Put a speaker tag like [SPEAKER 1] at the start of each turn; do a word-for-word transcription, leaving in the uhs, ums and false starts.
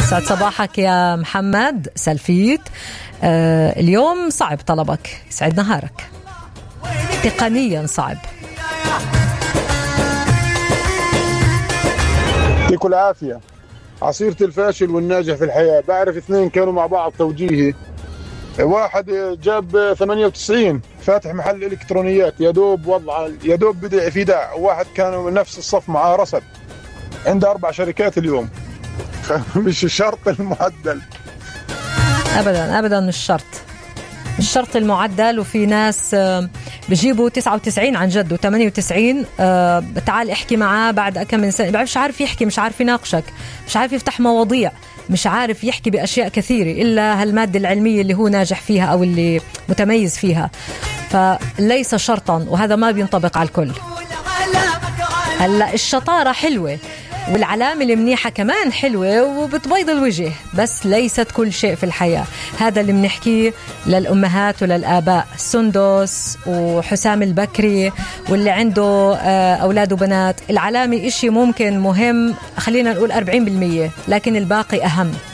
[SPEAKER 1] سعد صباحك يا محمد سلفيت. آه اليوم صعب طلبك، سعد نهارك، تقنيا صعب.
[SPEAKER 2] يعطيكم العافية. عصيرة الفاشل والناجح في الحياة، بعرف اثنين كانوا مع بعض توجيهي، واحد جاب ثمانية وتسعين فاتح محل إلكترونيات يا دوب وضع يا دوب بدع في داع، وواحد كان من نفس الصف معاه رصد عنده أربع شركات اليوم. مش شرط المعدل
[SPEAKER 1] أبدا أبدا، مش شرط مش شرط المعدل. وفي ناس بجيبوا تسعة وتسعين عن جد وثمانية وتسعين، تعال احكي معاه بعد كم من سنة مش عارف يحكي، مش عارف يناقشك، مش عارف يفتح مواضيع، مش عارف يحكي بأشياء كثيرة إلا هالمادة العلمية اللي هو ناجح فيها أو اللي متميز فيها. فليس شرطا، وهذا ما بينطبق على الكل. هلأ الشطارة حلوة والعلامة المنيحة كمان حلوة وبتبيض الوجه، بس ليست كل شيء في الحياة. هذا اللي بنحكيه للأمهات وللآباء، سندس وحسام البكري واللي عنده أولاد وبنات. العلامة إشي ممكن مهم، خلينا نقول أربعين بالمية، لكن الباقي أهم.